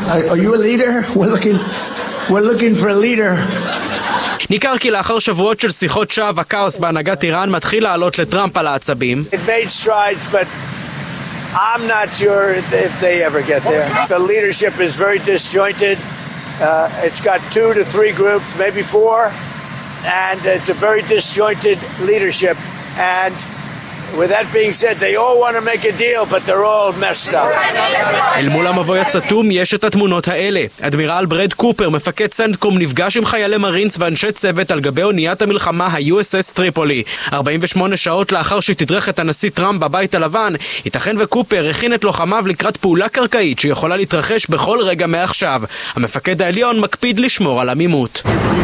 Are you a leader? We're looking for a leader. ניכר כי לאחר שבועות של שיחות שווא, הכאוס בהנהגת איראן מתחיל לעלות לטראמפ על העצבים. It made strides, but I'm not sure if they ever get there. The leadership is very disjointed. It's got 2 to 3 groups, maybe 4, and it's a very disjointed leadership. And with that being said, they all want to make a deal, but they're all messed up. אל מול המבוי הסתום יש את התמונות האלה. אדמירל ברד קופר, מפקד סנטקום, נפגש עם חיילי מרינס ואנשי צוות על גבי אוניית המלחמה ה-USS טריפולי. 48 שעות לאחר שתדרך את הנשיא טראמפ בבית הלבן, ייתכן וקופר הכין את לוחמיו לקראת פעולה קרקעית שיכולה להתרחש בכל רגע מעכשיו. המפקד העליון מקפיד לשמור על עמימות.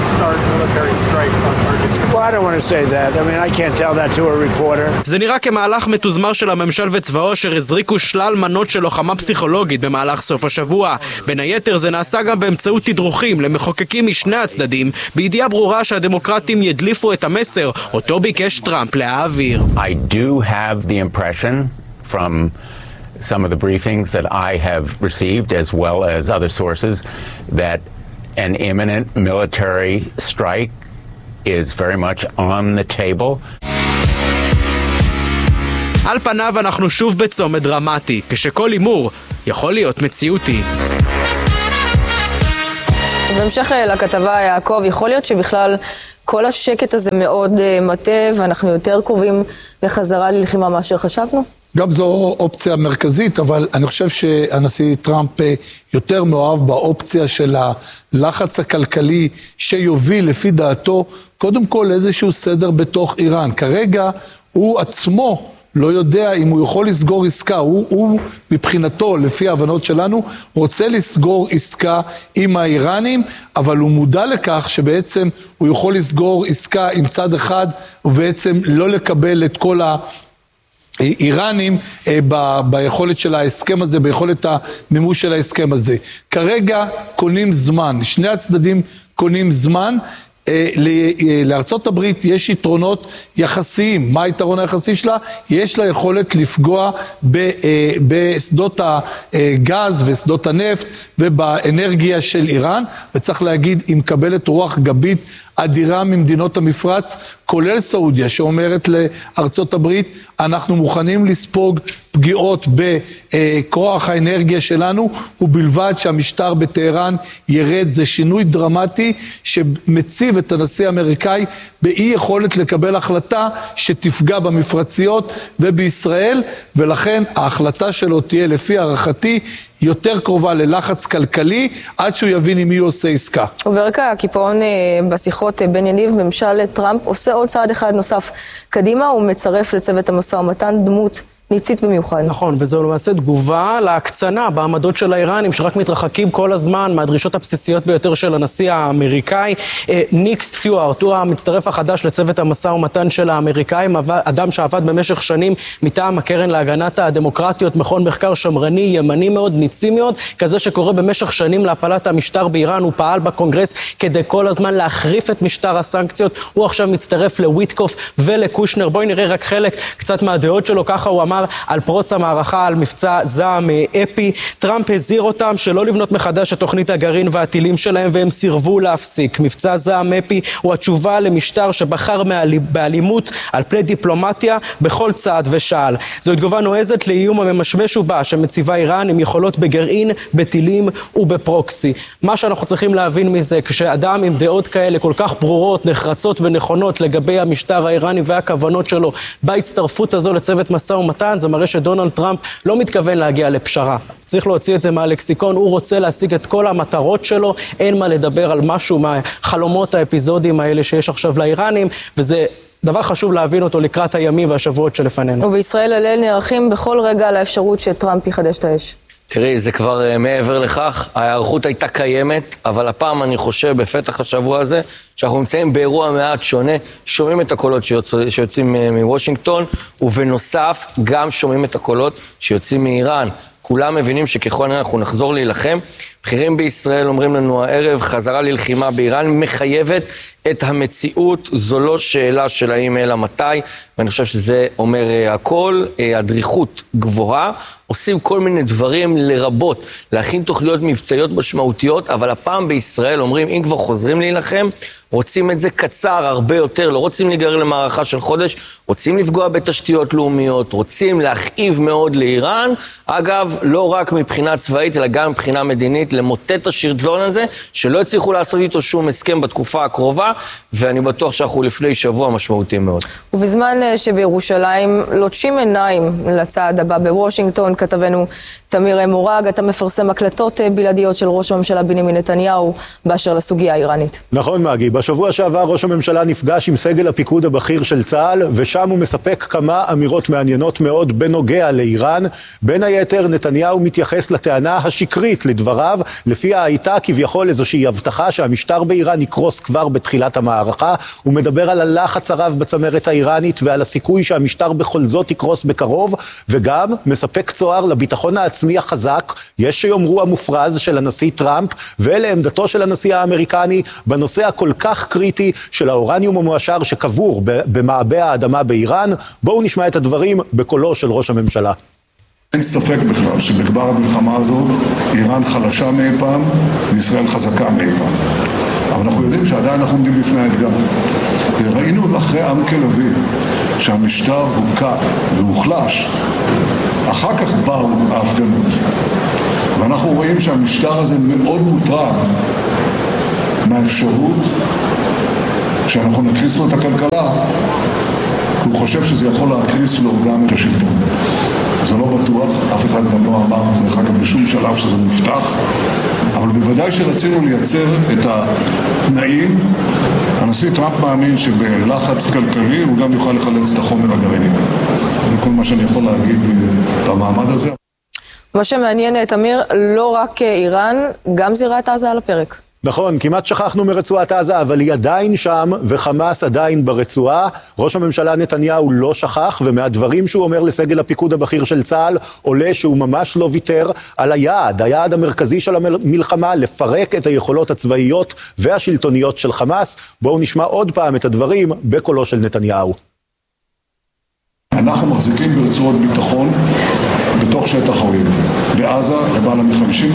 Well, I don't want to say that. I mean, I can't tell that to a reporter. זה נראה כמהלך מתוזמר של הממשל וצבאו אשר הזריקו שלל מנות של לוחמה פסיכולוגית במהלך סוף השבוע. בין היתר זה נעשה גם באמצעות תדרוכים למחוקקים משני הצדדים, בידיעה ברורה שהדמוקרטים ידליפו את המסר אותו ביקש טראמפ להעביר. I do have the impression from some of the briefings that I have received as well as other sources that an imminent military strike is very much on the table. על פניו אנחנו שוב בצומת דרמטי, כשכל אימור יכול להיות מציאותי. בהמשך לכתבה יעקב, יכול להיות שבכלל כל השקט הזה מאוד מטה ואנחנו יותר קרובים לחזרה ללחימה מאשר חשבנו? גם זו אופציה מרכזית, אבל אני חושב שהנשיא טראמפ יותר מאוהב באופציה של הלחץ הכלכלי שיוביל לפי דעתו קודם כל איזשהו סדר בתוך איראן. כרגע הוא עצמו לא יודע אם הוא יכול לסגור עסקה, הוא מבחינתו, לפי ההבנות שלנו, רוצה לסגור עסקה עם האיראנים, אבל הוא מודע לכך שבעצם הוא יכול לסגור עסקה עם צד אחד, ובעצם לא לקבל את כל האיראנים ביכולת של ההסכם הזה, ביכולת המימוש של ההסכם הזה. כרגע קונים זמן, שני הצדדים קונים זמן, לארצות הברית יש יתרונות יחסיים. מה היתרון היחסי שלה? יש לה יכולת לפגוע בשדות הגז ושדות הנפט ובאנרגיה של איראן, וצריך להגיד, היא מקבלת רוח גבית אדירה ממדינות המפרץ, כולל סעודיה, שאומרת לארצות הברית, אנחנו מוכנים לספוג פגיעות בכוח האנרגיה שלנו, ובלבד שהמשטר בטהרן ירד. זה שינוי דרמטי שמציב את הנשיא האמריקאי באי יכולת לקבל החלטה שתפגע במפרציות ובישראל, ולכן ההחלטה שלו תהיה לפי הערכתי יותר קרובה ללחץ כלכלי, עד שהוא יבין עם מי הוא עושה עסקה. וברקע הקיפאון בשיחות בין יניב, ממשל טראמפ עושה עוד צעד אחד נוסף קדימה, הוא מצרף לצוות המשא ומתן דמות ניצית במיוחד. נכון, וזו למעשה תגובה להקצנה בעמדות של האיראנים, שרק מתרחקים כל הזמן מהדרישות הבסיסיות ביותר של הנשיא האמריקאי. ניק סטיוארט, הוא המצטרף החדש לצוות המשא ומתן של האמריקאים, אדם שעבד במשך שנים מטעם הקרן להגנת הדמוקרטיות, מכון מחקר שמרני, ימני מאוד, ניצי מאוד, כזה שקורא במשך שנים להפלת המשטר באיראן. הוא פעל בקונגרס כדי כל הזמן להחריף את משטר הסנקציות. הוא עכשיו מצטרף לוויטקוף ולקושנר. בואי נראה רק חלק קצת מהדעות שלו. ככה הוא אמר על פרוץ המערכה, על מבצע זעם אפי. טראמפ הזהיר אותם שלא לבנות מחדש את תוכנית הגרעין והטילים שלהם, והם סירבו להפסיק. מבצע זעם אפי הוא התשובה למשטר שבחר באלימות על פני דיפלומטיה בכל צעד ושעל. זו תגובה נועזת לאיום הממשמש ובא שמציבה איראן עם יכולות בגרעין, בטילים ובפרוקסי. מה שאנחנו צריכים להבין מזה, כשאדם עם דעות כאלה כל כך ברורות, נחרצות ונכונות לגבי המשטר האיראני והכוונות שלו בהצטרפות הזו לצוות משא ומתן, זה מראה שדונלד טראמפ לא מתכוון להגיע לפשרה. צריך להוציא את זה מהלקסיקון, הוא רוצה להשיג את כל המטרות שלו, אין מה לדבר על משהו מהחלומות האפיזודיים האלה שיש עכשיו לאיראנים, וזה דבר חשוב להבין אותו לקראת הימים והשבועות שלפנינו. ובישראל הלל נערכים בכל רגע על האפשרות שטראמפ יחדש את האש. תראי, זה כבר מעבר לכך, ההיערכות הייתה קיימת, אבל הפעם אני חושב בפתח השבוע הזה, שאנחנו נמצאים באירוע מעט שונה, שומעים את הקולות שיוצאים מוושינגטון, ובנוסף גם שומעים את הקולות שיוצאים מאיראן. כולם מבינים שככל הנראה אנחנו נחזור להילחם. בכירים בישראל אומרים לנו הערב, חזרה ללחימה באיראן מחייבת את המציאות, זו לא שאלה של האם אלא מתי, ואני חושב שזה אומר הכל, הדריכות גבוהה, עושים כל מיני דברים לרבות, להכין תוכניות מבצעיות משמעותיות, אבל הפעם בישראל אומרים, אם כבר חוזרים להילחם, רוצים את זה קצר הרבה יותר, לא רוצים להיגרר למערכה של חודש, רוצים לפגוע בתשתיות לאומיות, רוצים להכאיב מאוד לאיראן, אגב, לא רק מבחינה צבאית, אלא גם מבחינה מדינית, למוטט את השרטון הזה, שלא הצליחו לעשות איתו שום הסכם בתקופה הקרובה, ואני בטוח שאנחנו לפני שבוע משמעותיים מאוד. ובזמן שבירושלים לוטשים עיניים לצעד הבא בוושינגטון, כתבנו תמיר מורג, אתה מפרסם הקלטות בלעדיות של ראש הממשלה בנימין נתניהו באשר לסוגיה האיראנית. נכון מגי, בשבוע שעבר ראש הממשלה נפגש עם סגל הפיקוד הבכיר של צה"ל, ושם הוא מספק כמה אמירות מעניינות מאוד בנוגע לאיראן. בין היתר נתניהו מתייחס לטענה השקרית לדבריו, לפיה הייתה כביכול איזושהי הבטחה שהמשטר באיראן יקרוס כבר בתחילת המערכה. הוא מדבר על הלחץ הרב בצמרת האיראנית ועל הסיכוי שהמשטר בכל זאת יקרוס בקרוב, וגם מספק צוהר לביטחון העצמי החזק, יש שיאמרו המופרז של הנשיא טראמפ, ולעמדתו של הנשיא האמריקני בנושא הכל כך קריטי של האורניום המועשר שקבור במעבה האדמה באיראן. בואו נשמע את הדברים בקולו של ראש הממשלה. אין ספק בכלל שבגבר המלחמה הזאת איראן חלשה מאי פעם וישראל חזקה מאי פעם. אבל אנחנו יודעים שעדיין אנחנו עומדים לפני האתגר. ראינו אחרי עמק לוי שהמשטר הוקע והוחלש, אחר כך באו ההפגנות. ואנחנו רואים שהמשטר הזה מאוד מוטרד מהאפשרות שאנחנו נקריס לו את הכלכלה, כי הוא חושב שזה יכול להקריס לו גם את השלטון. זה לא בטוח, אף אחד גם לא אמר דרך אגב בשום שלב שזה מובטח, אבל בוודאי שרצינו לייצר את התנאים. הנשיא טראמפ מאמין שבלחץ כלכלי הוא גם יוכל לחלץ את החומר הגרעיני. זה כל מה שאני יכול להגיד במעמד הזה. מה שמעניין, תמיר, לא רק איראן, גם זירת עזה על הפרק. נכון, כמעט שכחנו מרצועת עזה, אבל היא עדיין שם, וחמאס עדיין ברצועה. ראש הממשלה נתניהו לא שכח, ומהדברים שהוא אומר לסגל הפיקוד הבכיר של צה"ל, עולה שהוא ממש לא ויתר על היעד המרכזי של המלחמה, לפרק את היכולות הצבאיות והשלטוניות של חמאס. בואו נשמע עוד פעם את הדברים בקולו של נתניהו. אנחנו מחזיקים ברצועות ביטחון בתוך שטח האויב. בעזה למעלה מ-50%,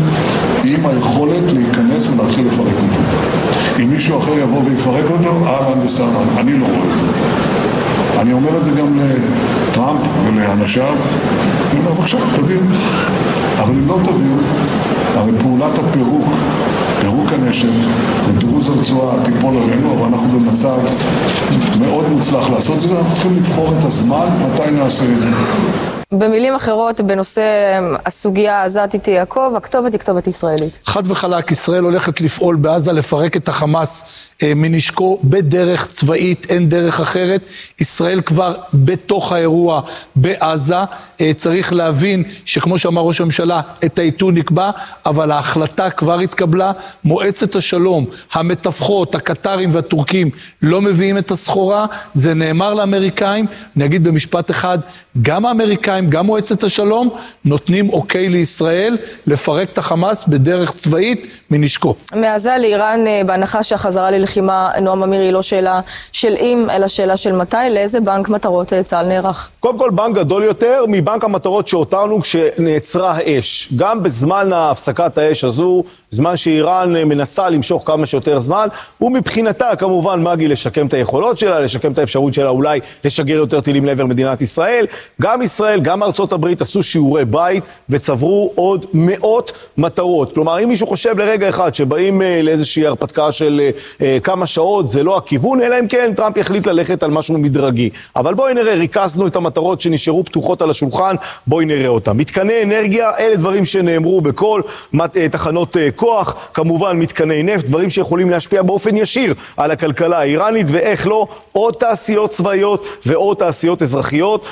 עם היכולת להיכנס ולהתחיל לפרק אותו. אם מישהו אחר יבוא ויפרק אותו, אהלן וסהלן, אני לא רואה את זה. אני אומר את זה גם לטראמפ ולאנשיו, אני אומר, בבקשה, תביאו. אבל אם לא תביאו, הרי פעולת הפירוק, פירוק הנשק, ופירוז הרצועה תיפול עלינו, אבל אנחנו במצב מאוד מוצלח לעשות את זה, אנחנו צריכים לבחור את הזמן, מתי נעשה את זה. במילים אחרות, בנושא הסוגיה העזתית יעקב, הכתובת היא כתובת ישראלית. חד וחלק, ישראל הולכת לפעול בעזה, לפרק את החמאס מנשקו בדרך צבאית, אין דרך אחרת. ישראל כבר בתוך האירוע בעזה, צריך להבין שכמו שאמר ראש הממשלה, את העיתוי נקבע, אבל ההחלטה כבר התקבלה. מועצת השלום, המתווכות, הקטרים והטורקים לא מביאים את הסחורה, זה נאמר לאמריקאים. אני אגיד במשפט אחד, גם האמריקאים, גם מועצת השלום, נותנים אוקיי לישראל לפרק את החמאס בדרך צבאית מנשקו. מעזה לאיראן, בהנחה שהחזרה ללחימה, נועם אמיר, היא לא שאלה של אם, אלא שאלה של מתי, לאיזה בנק מטרות צה"ל נערך? קודם כל בנק גדול יותר מבנק המטרות שהותרנו כשנעצרה האש. גם בזמן הפסקת האש הזו, זמן שאיראן מנסה למשוך כמה שיותר זמן, ומבחינתה כמובן מגי לשקם את היכולות שלה, לשקם את האפשרות שלה אולי לשגר יותר טילים לעבר מדינת ישראל. גם ישראל, גם ארצות הברית עשו שיעורי בית וצברו עוד מאות מטרות. כלומר, אם מישהו חושב לרגע אחד שבאים לאיזושהי הרפתקה של כמה שעות, זה לא הכיוון, אלא אם כן טראמפ יחליט ללכת על משהו מדרגי. אבל בואי נראה, ריכזנו את המטרות שנשארו פתוחות על השולחן, בואי נראה אותם. מתקני אנרגיה, אלה דברים שנאמרו בכל תחנות כוח, כמובן מתקני נפט, דברים שיכולים להשפיע באופן ישיר על הכלכלה האיראנית, ואיך לא, עוד תעשיות צבאיות ועוד תעשיות אזרחיות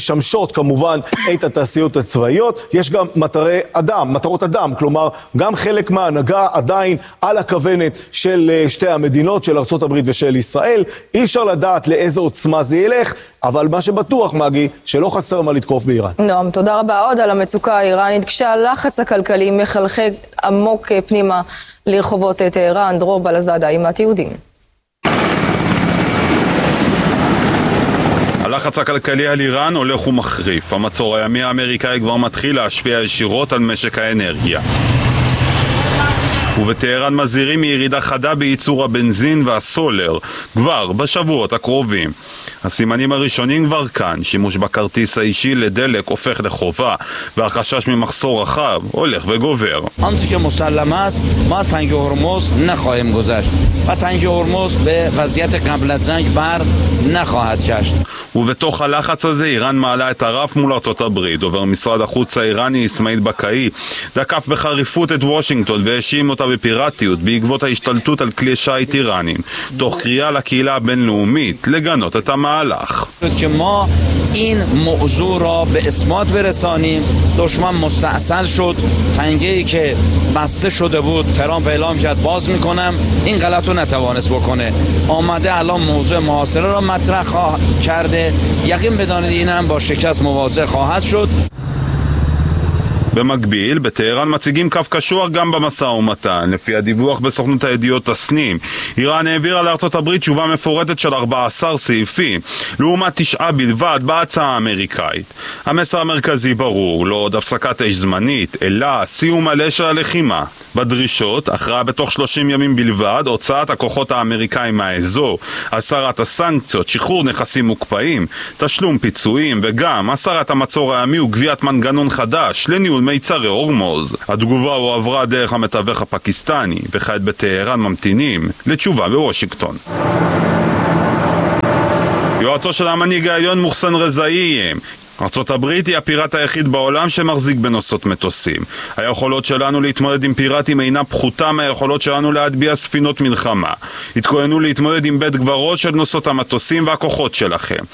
משמשות כמובן את התעשיות הצבאיות. יש גם מטרות אדם, כלומר גם חלק מההנהגה עדיין על הכוונת של שתי המדינות, של ארצות הברית ושל ישראל. אי אפשר לדעת לאיזה עוצמה זה ילך, אבל מה שבטוח, מגי, שלא חסר מה לתקוף באיראן. נועם, תודה רבה. עוד על המצוקה האיראנית, כשהלחץ הכלכלי מחלחל עמוק פנימה לרחובות טהרן. דרור בלזדה עם התיעודים. הלחץ הכלכלי על איראן הולך ומחריף. המצור הימי האמריקאי כבר מתחיל להשפיע ישירות על משק האנרגיה. ובטהרן מזהירים מירידה חדה בייצור הבנזין והסולר כבר בשבועות הקרובים. הסימנים הראשונים כבר כאן, שימוש בכרטיס האישי לדלק הופך לחובה, והחשש ממחסור רחב הולך וגובר. آنچه که مسلم است ما از تنگ هرمز نخواهیم گذشت و تنگ هرمز به وضعیت قبل از جنگ بر نخواهد گشت. ובתוך הלחץ הזה איראן מעלה את הרף מול ארצות הברית. דובר משרד החוץ האיראני אסמאעיל בקאי תקף בחריפות את וושינגטון והאשים אותה בפיראטיות בעקבות ההשתלטות על כלי שיט איראנים, תוך קריאה לקהילה הבינלאומית לגנות את המהלך. که ما این موضوع را به اثبات برسانیم. دشمن مستعصل شد، تنگه‌ای که بسته شده بود ترامپ اعلام کرد باز میکنم، این غلط رو نتوانست بکنه. آمده الان موضوع محاصره را مطرح کرده. یقین بدانید این هم با شکست مواجه خواهد شد. במקביל, בטהרן מציגים קו קשוח גם במשא ומתן. לפי הדיווח בסוכנות הידיעות תסנים, איראן העבירה לארצות הברית תשובה מפורטת של 14 סעיפים, לעומת 9 בלבד בהצעה האמריקאית. המסר המרכזי ברור, לא עוד הפסקת אש זמנית, אלא סיום מלא של הלחימה. בדרישות, הכרעה בתוך 30 ימים בלבד, הוצאת הכוחות האמריקאים מהאזור, הסרת הסנקציות, שחרור נכסים מוקפאים, תשלום פיצויים וגם הסרת המצור הימי וגביית מנגנון חדש לניהול מיצרי הורמוז. התגובה הועברה דרך המתווך הפקיסטני, וכעת בטהרן ממתינים לתשובה בוושינגטון. יועצו של המנהיג העליון מוחסן רזאי, ארצות הברית היא הפיראט היחיד בעולם שמחזיק בנוסעות מטוסים. היכולות שלנו להתמודד עם פיראטים אינה פחותה מהיכולות שלנו להטביע ספינות מלחמה. התכוננו להתמודד עם בית גברות של נוסעות המטוסים והכוחות שלכם.